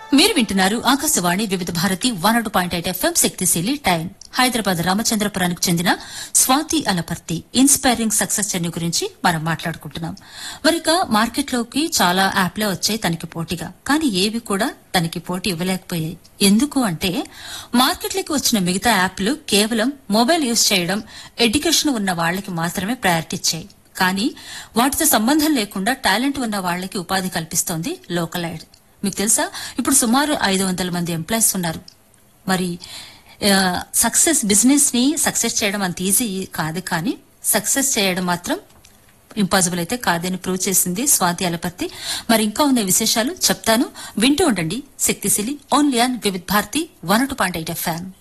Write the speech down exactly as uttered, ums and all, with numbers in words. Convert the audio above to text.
మీరు వింటున్నారు ఆకాశవాణి వివిధ Bharati one not point eight FM శక్తిశీలి టైం. హైదరాబాద్ రామచంద్రపురానికి చెందిన Swathi Alaparthi inspiring success journey గురించి మనం మాట్లాడుకుంటున్నాం. మరిక మార్కెట్లోకి చాలా యాప్లే వచ్చాయి తనకి పోటీగా, కానీ ఏవి కూడా తనకి పోటీ ఇవ్వలేకపోయాయి. ఎందుకు అంటే మార్కెట్లోకి వచ్చిన మిగతా యాప్లు కేవలం మొబైల్ యూజ్ చేయడం, ఎడ్యుకేషన్ ఉన్న వాళ్లకి మాత్రమే ప్రయారిటీ ఇచ్చాయి. కానీ వాటితో సంబంధం లేకుండా టాలెంట్ ఉన్న వాళ్లకి ఉపాధి కల్పిస్తోంది లోకల్ ఎయిడ్. మీకు తెలుసా, ఇప్పుడు సుమారు ఐదు వందల మంది ఎంప్లాయీస్ ఉన్నారు. మరి సక్సెస్ బిజినెస్ ని సక్సెస్ చేయడం అంత ఈజీ కాదు, కానీ సక్సెస్ చేయడం మాత్రం ఇంపాసిబుల్ అయితే కాదని ప్రూవ్ చేసింది స్వాతి అలపర్తి. మరి ఇంకా ఉన్న విశేషాలు చెప్తాను, వింటూ ఉండండి శక్తిశీలి only on Vividh Bharati one two point eight FM.